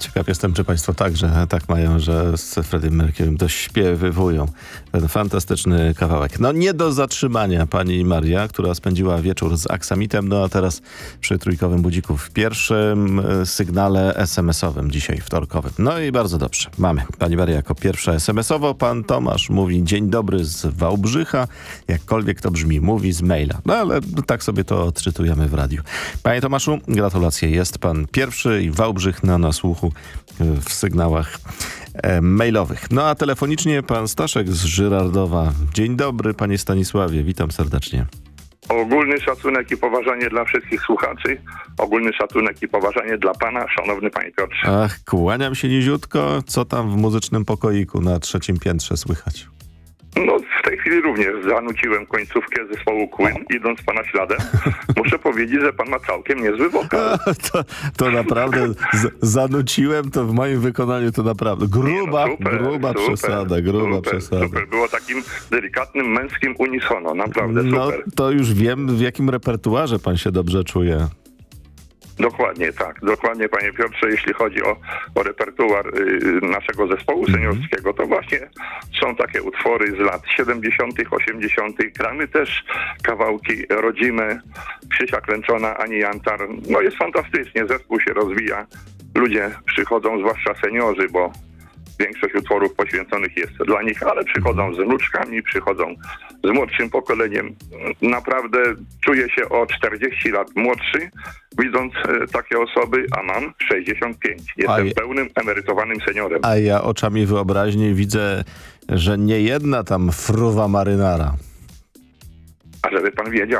Ciekaw jestem, czy państwo także tak mają, że z Freddie Mercurym dośpiewywują ten fantastyczny kawałek. No nie do zatrzymania pani Maria, która spędziła wieczór z Aksamitem, no a teraz przy Trójkowym Budziku w pierwszym sygnale SMS-owym dzisiaj, wtorkowym. No i bardzo dobrze. Mamy pani Maria jako pierwsza SMS-owo. Pan Tomasz mówi dzień dobry z Wałbrzycha. Jakkolwiek to brzmi, mówi z maila. No ale tak sobie to odczytujemy w radiu. Panie Tomaszu, gratulacje. Jest pan pierwszy i Wałbrzych na słuchu w sygnałach mailowych. No a telefonicznie pan Staszek z Żyrardowa. Dzień dobry, panie Stanisławie. Witam serdecznie. Ogólny szacunek i poważanie dla wszystkich słuchaczy. Ogólny szacunek i poważanie dla pana, szanowny panie Piotrze. Ach, kłaniam się niziutko. Co tam w muzycznym pokoiku na 3. piętrze słychać? No, w tej chwili również zanuciłem końcówkę zespołu Queen, idąc pana śladem. Muszę powiedzieć, że pan ma całkiem niezły wokal. To naprawdę zanuciłem to w moim wykonaniu, to naprawdę gruba przesada. Super. Było takim delikatnym, męskim unisono. Naprawdę super. No, to już wiem, w jakim repertuarze pan się dobrze czuje. Dokładnie tak. Dokładnie, panie Piotrze, jeśli chodzi o repertuar naszego zespołu seniorskiego, to właśnie są takie utwory z lat 70., 80. Gramy też kawałki rodzime, Krzysia Klęczona, Ani Jantar. No jest fantastycznie, zespół się rozwija. Ludzie przychodzą, zwłaszcza seniorzy, bo większość utworów poświęconych jest dla nich, ale przychodzą z wnuczkami, przychodzą z młodszym pokoleniem. Naprawdę czuję się o 40 lat młodszy, widząc takie osoby, a mam 65. Jestem pełnym emerytowanym seniorem. A ja oczami wyobraźni widzę, że nie jedna tam fruwa marynara. A żeby pan wiedział.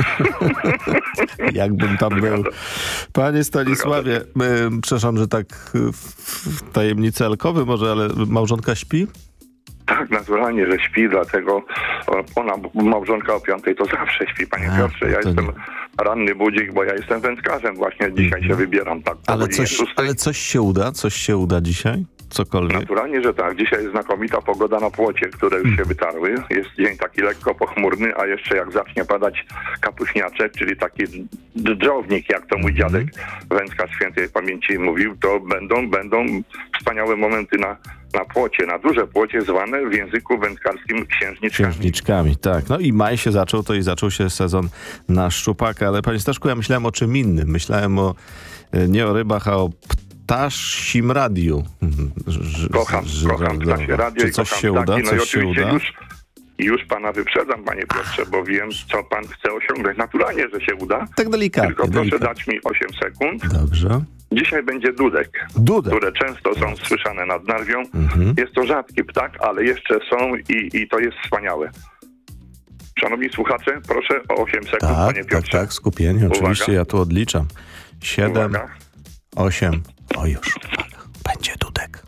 Jakbym tam był. Panie Stanisławie, przepraszam, że tak w tajemnicy alkowy może, ale małżonka śpi? Tak, naturalnie, że śpi, dlatego małżonka o 5 to zawsze śpi, panie Piotrze. Ja jestem ranny budzik, bo ja jestem wędkarzem. Właśnie dzisiaj się wybieram. Tak, ale coś się uda dzisiaj? Cokolwiek? Naturalnie, że tak. Dzisiaj jest znakomita pogoda na płocie, które już się wytarły. Jest dzień taki lekko pochmurny, a jeszcze jak zacznie padać kapuśniaczek, czyli taki dżdżownik, jak to mój dziadek wędkarz świętej pamięci mówił, to będą wspaniałe momenty na płocie, na duże płocie zwane w języku wędkarskim księżniczkami. Tak. No i maj się zaczął, to i zaczął się sezon na szczupaka. Ale panie Staszku, ja myślałem o czym innym. Myślałem nie o rybach, a o ptasim radiu. Kocham ptasie radio. Czy coś się uda? No coś się uda? Już pana wyprzedzam, panie Piotrze, bo wiem, co pan chce osiągnąć. Naturalnie, że się uda. Tak delikatnie. Tylko proszę dać mi 8 sekund. Dobrze. Dzisiaj będzie dudek, które często są słyszane nad Narwią. Jest to rzadki ptak, ale jeszcze są i to jest wspaniałe. Szanowni słuchacze, proszę o 8 sekund, panie Piotrze. Tak, skupienie. Oczywiście, Uwaga. ja tu odliczam. 7, Uwaga. 8. O już, uwaga. Będzie dudek.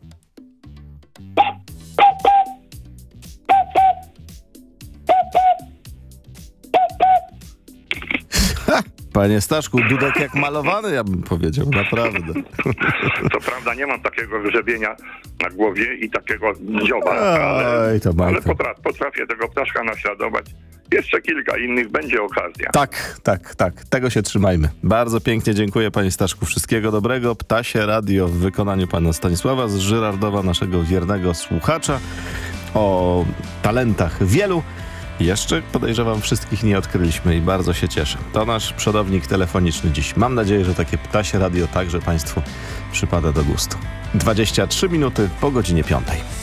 Panie Staszku, dudek jak malowany, ja bym powiedział, naprawdę. Co prawda nie mam takiego grzebienia na głowie i takiego dzioba, ale potrafię tego ptaszka naśladować. Jeszcze kilka innych, będzie okazja. Tak. Tego się trzymajmy. Bardzo pięknie dziękuję, panie Staszku. Wszystkiego dobrego. Ptasie Radio w wykonaniu pana Stanisława z Żyrardowa, naszego wiernego słuchacza. O talentach wielu. Jeszcze, podejrzewam, wszystkich nie odkryliśmy i bardzo się cieszę. To nasz przodownik telefoniczny dziś. Mam nadzieję, że takie ptasie radio także państwu przypada do gustu. 23 minuty po godzinie 5.